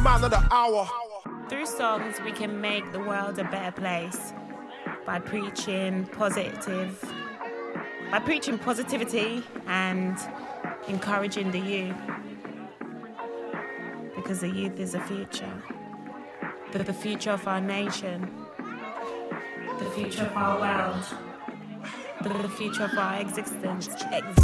man of the hour. Through songs, we can make the world a better place by preaching positivity and encouraging the youth. Because the youth is the future. The future of our nation. The future of our world. The future of our existence.